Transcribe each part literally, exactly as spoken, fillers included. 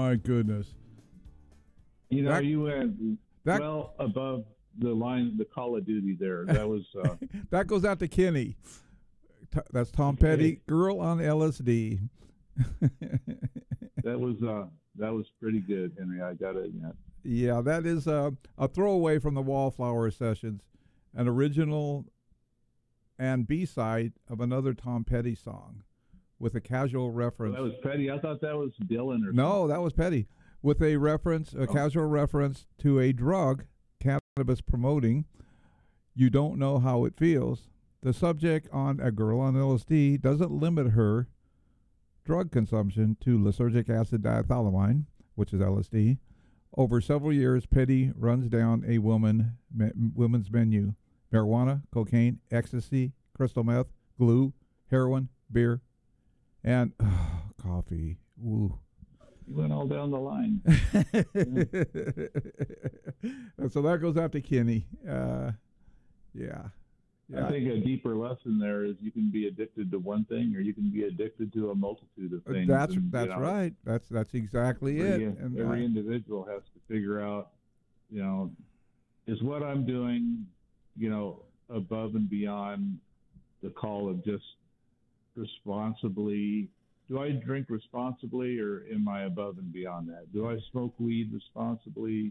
my goodness. You know, That- you went that- well above the line, the Call of Duty there. That was uh, That goes out to Kenny. T- That's Tom Petty, Girl on L S D. that was uh, that was pretty good, Henry. I got to admit. Yeah, that is a, a throwaway from the Wallflower Sessions, an original and B-side of another Tom Petty song with a casual reference. That was Petty. I thought that was Dylan or No, something. that was Petty. With a reference, a Oh. casual reference to a drug cannabis promoting. You don't know how it feels. The subject on A Girl on L S D doesn't limit her drug consumption to lysergic acid diethylamine, which is L S D. Over several years, Petty runs down a woman me, women's menu: marijuana, cocaine, ecstasy, crystal meth, glue, heroin, beer, and oh, coffee. Woo. You went all down the line. And so that goes out to Kenny. Uh, yeah. Yeah. I think a deeper lesson there is you can be addicted to one thing, or you can be addicted to a multitude of things. That's and, that's you know, right. That's that's exactly every, it. And every uh, individual has to figure out, you know, is what I'm doing, you know, above and beyond the call of just responsibly. Do I drink responsibly, or am I above and beyond that? Do I smoke weed responsibly?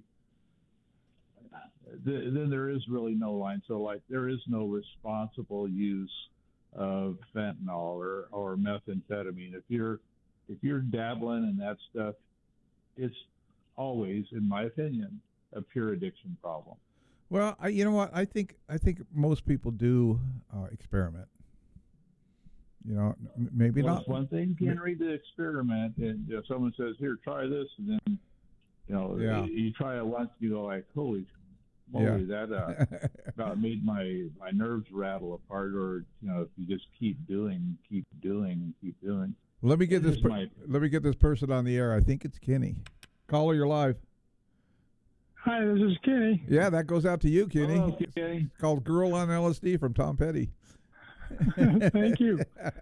Th- then there is really no line. So, like, there is no responsible use of fentanyl or, or methamphetamine. If you're if you're dabbling in that stuff, it's always, in my opinion, a pure addiction problem. well, I, you know what? I think I think most people do uh, experiment. You know, m- maybe Well, not. it's one thing, Henry, to experiment, and you know, someone says, "Here, try this," and then you know, Yeah. you, you try it once, you go like, "Holy moly, that uh, about made my my nerves rattle apart." Or you know, if you just keep doing, keep doing, and keep doing. Let me get This this. is Per- my- let me get this person on the air. I think it's Kenny. Caller, you're live. Hi, this is Kenny. Yeah, that goes out to you, Kenny. Hello, Kenny. It's called "Girl on L S D" from Tom Petty. Thank you.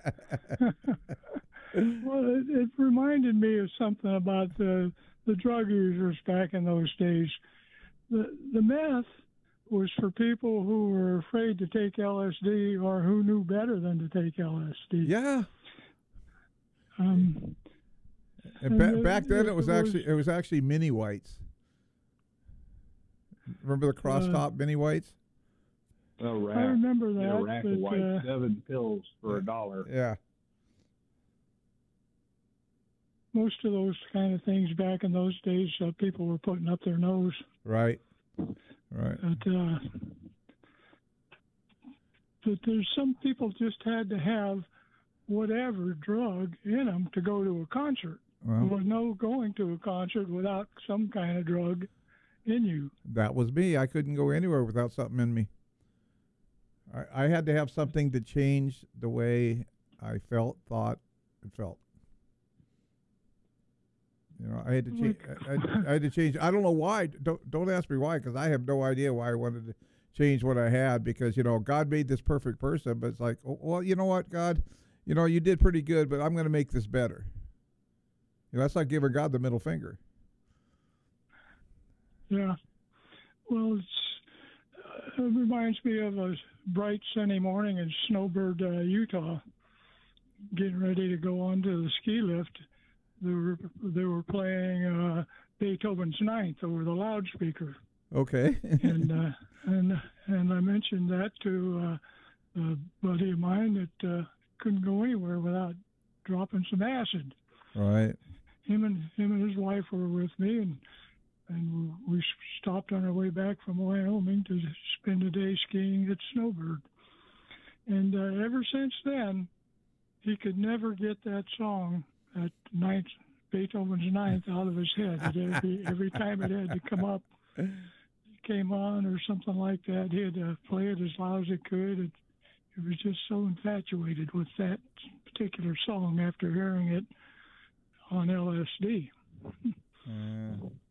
Well, it, it reminded me of something about the the drug users back in those days. The the meth was for people who were afraid to take L S D or who knew better than to take L S D. Yeah. Um, And ba- And it- back then, it it was was- actually it was actually mini whites. Remember the cross-top Uh, mini whites? A rack, I remember Get that. a rack but, of white, uh, seven pills for a dollar. Yeah. most of those kind of things back in those days, uh, people were putting up their nose. Right. Right. But, uh, but there's some people just had to have whatever drug in them to go to a concert. There Well, was no going to a concert without some kind of drug in you. that was me. I couldn't go anywhere without something in me. I, I had to have something to change the way I felt, thought, and felt. You know, I had to change. I, I, I had to change. I don't know why. Don't don't ask me why, because I have no idea why I wanted to change what I had. Because you know, God made this perfect person, but it's like, oh, well, you know what, God, you know, you did pretty good, but I'm going to make this better. You know, that's like giving God the middle finger. Yeah. Well, it's, uh, it reminds me of a bright sunny morning in Snowbird, uh, Utah, getting ready to go onto the ski lift. They were they were playing uh, Beethoven's Ninth over the loudspeaker, Okay. and uh, and and I mentioned that to uh, a buddy of mine that uh, couldn't go anywhere without dropping some acid. Right. Him and him and his wife were with me, and and we stopped on our way back from Wyoming to spend a day skiing at Snowbird. And uh, ever since then, he could never get that song, that ninth, Beethoven's Ninth, out of his head. It had to be, every time it had to come up, it came on or something like that, he had to play it as loud as he could. It, it was just so infatuated with that particular song after hearing it on L S D. Uh,